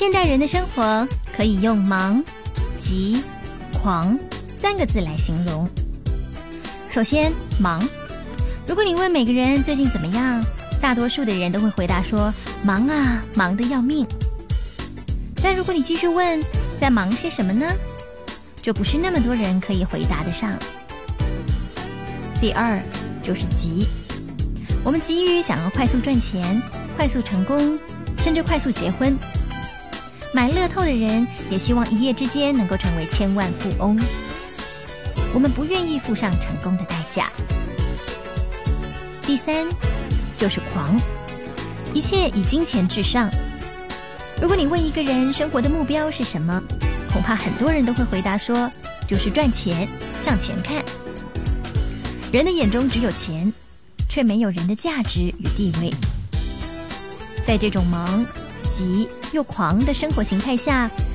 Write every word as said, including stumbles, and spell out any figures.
现代人的生活可以用忙、急、狂三个字来形容。首先，忙。如果你问每个人最近怎么样，大多数的人都会回答说忙啊，忙得要命。但如果你继续问在忙些什么呢，就不是那么多人可以回答得上。第二就是急，我们急于想要快速赚钱、快速成功，甚至快速结婚。买乐透的人也希望一夜之间能够成为千万富翁。我们不愿意付上成功的代价。第三就是狂，一切以金钱至上。如果你问一个人生活的目标是什么，恐怕很多人都会回答说就是赚钱，向前看。人的眼中只有钱，却没有人的价值与地位。在这种忙、急又狂的生活形态下，